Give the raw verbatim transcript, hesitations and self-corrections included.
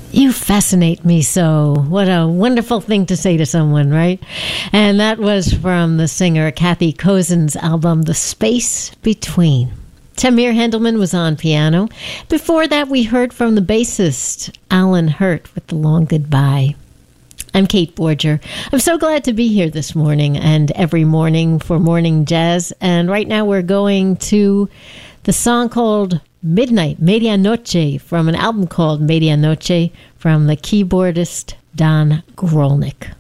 You fascinate me so. What a wonderful thing to say to someone, right? And that was from the singer Kathy Cozen's album, The Space Between. Tamir Hendelman was on piano. Before that, we heard from the bassist, Alan Hurt, with The Long Goodbye. I'm Kate Borger. I'm so glad to be here this morning and every morning for Morning Jazz. And right now we're going to the song called Midnight, Medianoche, from an album called Medianoche from the keyboardist Don Grolnick.